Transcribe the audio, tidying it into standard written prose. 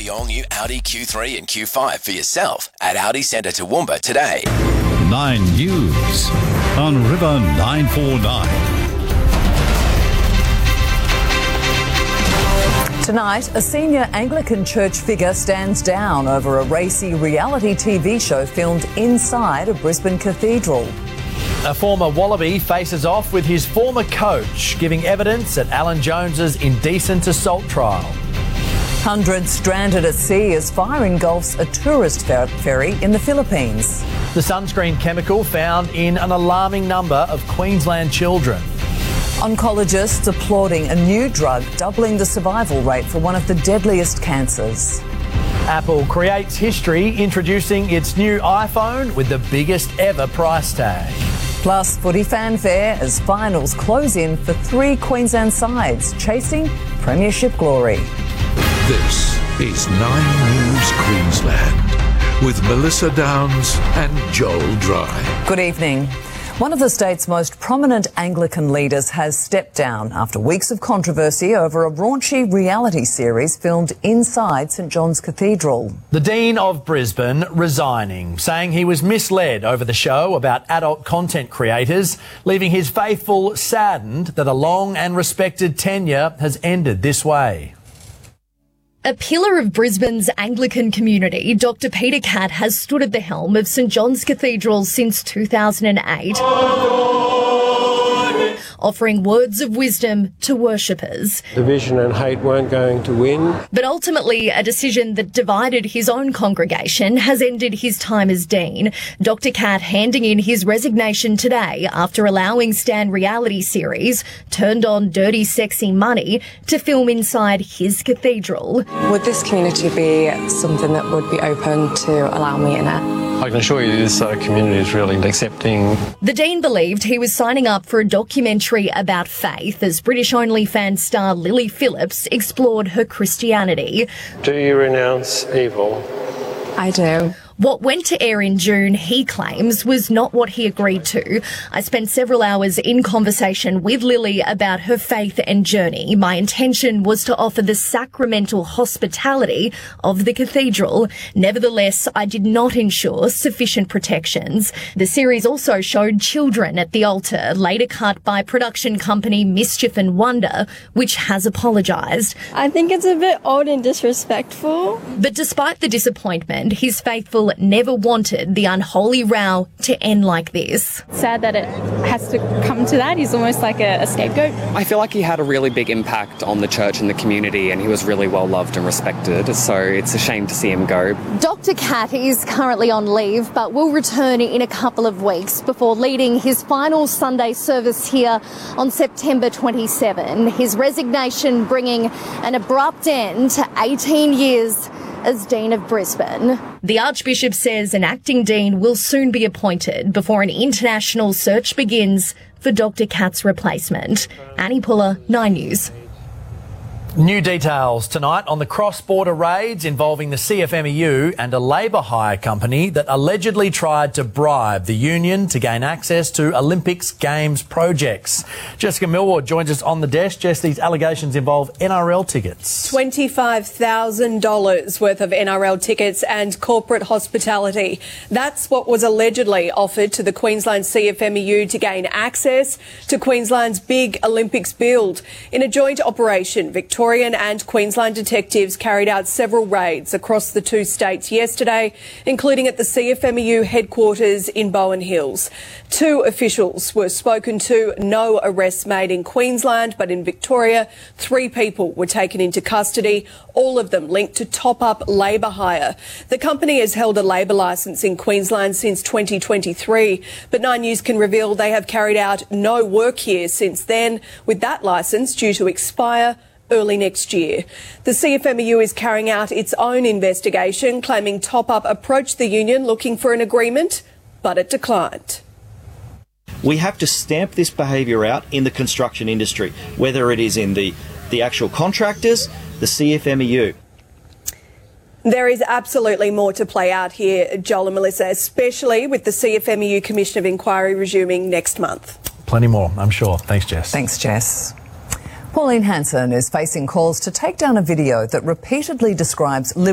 the all-new Audi Q3 and Q5 for yourself at Audi Centre Toowoomba today. 9 News on River 949. Tonight, a senior Anglican church figure stands down over a racy reality TV show filmed inside a Brisbane cathedral. A former Wallaby faces off with his former coach, giving evidence at Alan Jones's indecent assault trial. Hundreds stranded at sea as fire engulfs a tourist ferry in the Philippines. The sunscreen chemical found in an alarming number of Queensland children. Oncologists applauding a new drug doubling the survival rate for one of the deadliest cancers. Apple creates history introducing its new iPhone with the biggest ever price tag. Plus footy fanfare as finals close in for 3 Queensland sides chasing premiership glory. This is 9 News Queensland with Melissa Downs and Joel Dry. Good evening. One of the state's most prominent Anglican leaders has stepped down after weeks of controversy over a raunchy reality series filmed inside St John's Cathedral. The Dean of Brisbane resigning, saying he was misled over the show about adult content creators, leaving his faithful saddened that a long and respected tenure has ended this way. A pillar of Brisbane's Anglican community, Dr. Peter Catt has stood at the helm of St John's Cathedral since 2008, offering words of wisdom to worshippers. Division and hate weren't going to win. But ultimately, a decision that divided his own congregation has ended his time as Dean. Dr. Catt handing in his resignation today after allowing Stan reality series Turned On Dirty Sexy Money to film inside his cathedral. Would this community be something that would be open to allow me in it? I can assure you this community is really accepting. The Dean believed he was signing up for a documentary about faith as British OnlyFans star Lily Phillips explored her Christianity. Do you renounce evil? I do. What went to air in June, he claims, was not what he agreed to. I spent several hours in conversation with Lily about her faith and journey. My intention was to offer the sacramental hospitality of the cathedral. Nevertheless, I did not ensure sufficient protections. The series also showed children at the altar, later cut by production company Mischief and Wonder, which has apologised. I think it's a bit old and disrespectful. But despite the disappointment, his faithful never wanted the unholy row to end like this. Sad that it has to come to that. He's almost like a scapegoat. I feel like he had a really big impact on the church and the community, and he was really well loved and respected, so it's a shame to see him go. Dr. Catt is currently on leave but will return in a couple of weeks before leading his final Sunday service here on September 27. His resignation bringing an abrupt end to 18 years as Dean of Brisbane. The Archbishop says an acting dean will soon be appointed before an international search begins for Dr. Catt's replacement. Annie Puller, 9 News. New details tonight on the cross-border raids involving the CFMEU and a labour hire company that allegedly tried to bribe the union to gain access to Olympics Games projects. Jessica Millward joins us on the desk. Jess, these allegations involve NRL tickets. $25,000 worth of NRL tickets and corporate hospitality. That's what was allegedly offered to the Queensland CFMEU to gain access to Queensland's big Olympics build. In a joint operation, Victoria and Queensland detectives carried out several raids across the 2 states yesterday, including at the CFMEU headquarters in Bowen Hills. 2 officials were spoken to, no arrests made in Queensland, but in Victoria, 3 people were taken into custody, all of them linked to Top Up Labour Hire. The company has held a labour licence in Queensland since 2023, but 9 News can reveal they have carried out no work here since then, with that licence due to expire early next year. The CFMEU is carrying out its own investigation, claiming Top Up approached the union looking for an agreement, but it declined. We have to stamp this behaviour out in the construction industry, whether it is in the actual contractors, the CFMEU. There is absolutely more to play out here, Joel and Melissa, especially with the CFMEU Commission of Inquiry resuming next month. Plenty more, I'm sure. Thanks, Jess. Thanks, Jess. Pauline Hanson is facing calls to take down a video that repeatedly describes